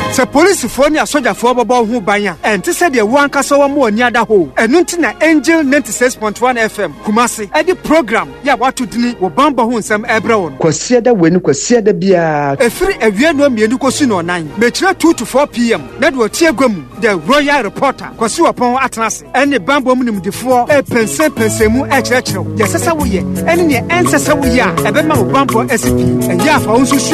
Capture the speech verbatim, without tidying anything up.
Se police for ni asoja for bobo hu banya enti se de wo ankasa wo mo ani ada ho enu nti na Angel ninety-six point one F M Kumasi edi program ya watu dini wo bamba ho nsem ebre won kwasiada weni kwasiada bia efiri awie no mienu kosi no nan mechira two to four p m na de otie gwam the Royal Reporter kwasi wopon atenase ene bamba mu nimdefo e pense pense mu e kirekire yesesa wo ye ene ne ensesa wo ye a ebe ma wo bamba S P e ya fa wo nsusu